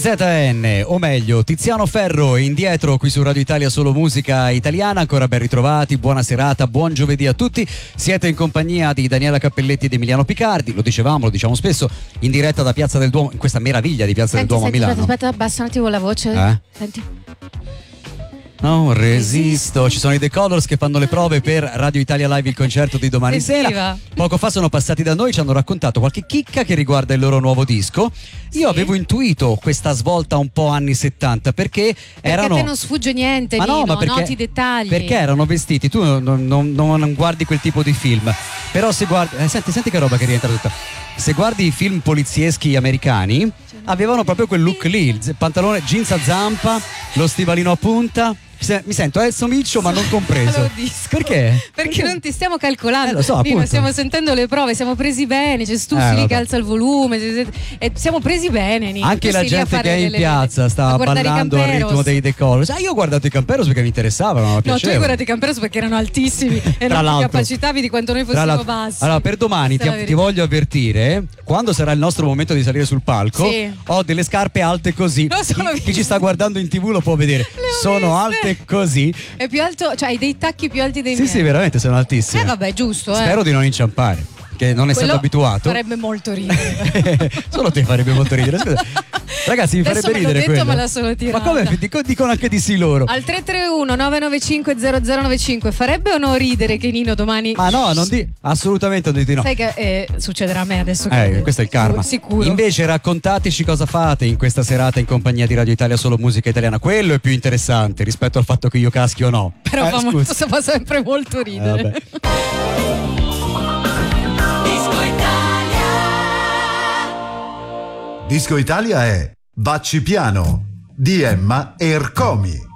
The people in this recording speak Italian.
TZN, o meglio Tiziano Ferro, indietro qui su Radio Italia, solo musica italiana. Ancora ben ritrovati, buona serata, buon giovedì a tutti. Siete in compagnia di Daniela Cappelletti ed Emiliano Picardi, lo dicevamo, lo diciamo spesso, in diretta da Piazza del Duomo, in questa meraviglia di Piazza del Duomo a Milano. Aspetta, abbassa un attimo la voce. Senti. Non resisto. Ci sono i The Colors che fanno le prove per Radio Italia Live, il concerto di domani sera. Poco fa sono passati da noi, ci hanno raccontato qualche chicca che riguarda il loro nuovo disco. Io avevo intuito questa svolta un po' anni 70 perché erano... a te non sfugge niente, ma Nino, no, ma perché, noti i dettagli. Perché erano vestiti, tu non guardi quel tipo di film, però se guardi... senti che roba che rientra tutta. Se guardi i film polizieschi americani, avevano proprio quel look lì, il pantalone jeans a zampa, lo stivalino a punta. Mi sento Elso Miccio ma non compreso. Perché? Perché non ti stiamo calcolando. Lo so, Nino, stiamo sentendo le prove, siamo presi bene, c'è Stuffi lì che alza il volume e siamo presi bene, Nino. Anche la gente che è in piazza stava ballando al ritmo dei The Colors. Io ho guardato i Camperos perché mi interessavano, mi piacevano. No, tu hai guardato i Camperos perché erano altissimi e non ti capacitavi di quanto noi fossimo bassi. Allora, per domani ti voglio avvertire, quando sarà il nostro momento di salire sul palco, ho delle scarpe alte così. Chi ci sta guardando in TV lo può vedere. Sono alte così. È più alto, cioè hai dei tacchi più alti dei miei. Sì, veramente sono altissimi. Vabbè, giusto. Spero di non inciampare, che non essendo abituato. Farebbe molto ridere. Solo te farebbe molto ridere. Scusa. Ragazzi, mi farebbe ridere quello. Me la sono tirata. Ma come dicono anche di sì loro? Al 331-995-0095 farebbe o no ridere che Nino domani... Ma no, assolutamente non dite no. Sai che succederà a me adesso. Questo è il karma. Sicuro. Invece raccontateci cosa fate in questa serata in compagnia di Radio Italia, solo musica italiana. Quello è più interessante rispetto al fatto che io caschi o no. Però fa sempre molto ridere. Disco Italia è Vacci Piano di Emma e Ercomi.